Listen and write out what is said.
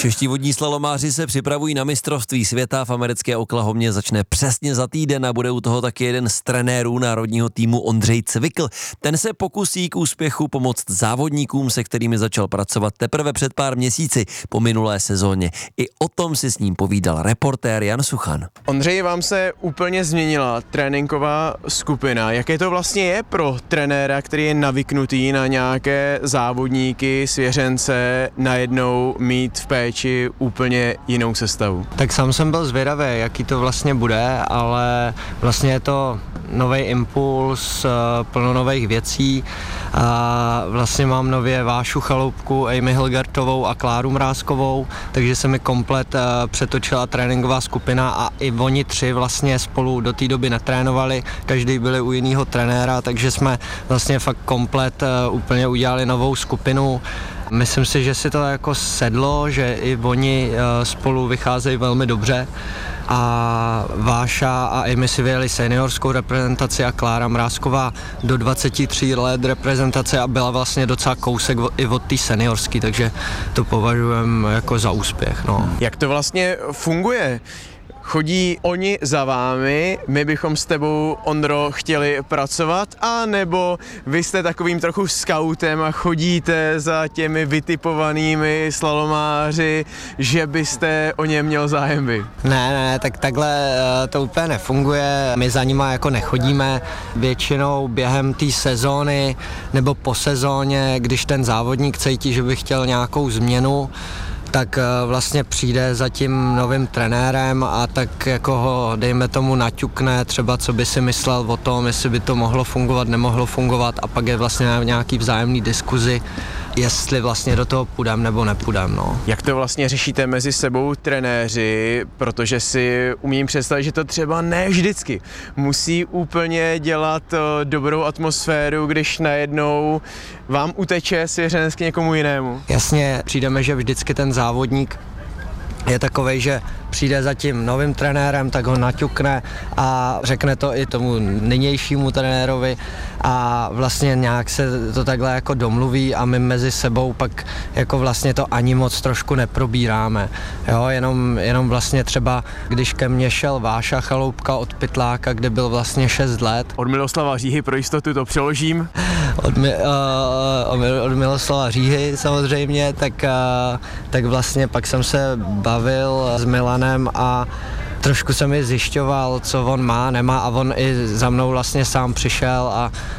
Čeští vodní slalomáři se připravují na mistrovství světa v americké Oklahomě, začne přesně za týden a bude u toho taky jeden z trenérů národního týmu Ondřej Cvikl. Ten se pokusí k úspěchu pomoct závodníkům, se kterými začal pracovat teprve před pár měsíci po minulé sezóně. I o tom si s ním povídal reportér Jan Suchan. Ondřej, vám se úplně změnila tréninková skupina. Jaké to vlastně je pro trenéra, který je navyknutý na nějaké závodníky, svěřence, najednou mít v péči úplně jinou sestavu? Tak sám jsem byl zvědavý, jaký to vlastně bude, ale vlastně je to nový impuls, plno nových věcí. A vlastně mám nově Vášu Chaloupku, Amy Hilgertovou a Kláru Mrázkovou, takže se mi komplet přetočila tréninková skupina a i oni tři vlastně spolu do té doby netrénovali, každý byli u jiného trenéra, takže jsme vlastně fakt komplet úplně udělali novou skupinu. Myslím si, že si to jako sedlo, že i oni spolu vycházejí velmi dobře a Váša a Amy si vyjeli seniorskou reprezentaci a Klára Mrázková do 23 let reprezentace a byla vlastně docela kousek i od té seniorské, takže to považujeme jako za úspěch. No. Jak to vlastně funguje? Chodí oni za vámi, my bychom s tebou, Ondro, chtěli pracovat, a nebo vy jste takovým trochu skautem a chodíte za těmi vytipovanými slalomáři, že byste o ně měl zájem vy? Ne, tak takhle to úplně nefunguje, my za nima jako nechodíme, většinou během té sezóny nebo po sezóně, když ten závodník cítí, že by chtěl nějakou změnu, tak vlastně přijde za tím novým trenérem a tak jako ho, dejme tomu, naťukne třeba, co by si myslel o tom, jestli by to mohlo fungovat, nemohlo fungovat, a pak je vlastně nějaký vzájemný diskuzi, jestli vlastně do toho půjdem nebo nepůjdem. No. Jak to vlastně řešíte mezi sebou trenéři, protože si umím představit, že to třeba ne vždycky musí úplně dělat dobrou atmosféru, když najednou vám uteče svěřenec k někomu jinému. Jasně, přijdeme, že vždycky ten závodník je takovej, že přijde za tím novým trenérem, tak ho naťukne a řekne to i tomu nynějšímu trenérovi a vlastně nějak se to takhle jako domluví a my mezi sebou pak jako vlastně to ani moc trošku neprobíráme. Jo, jenom vlastně třeba, když ke mně šel Váša Chaloupka od Pytláka, kde byl vlastně 6 let. Od Miloslava Říhy, pro jistotu to přeložím. Od Miloslava Říhy samozřejmě, tak vlastně pak jsem se bavil s Milanem a trošku jsem mi zjišťoval, co on má, nemá, a on i za mnou vlastně sám přišel a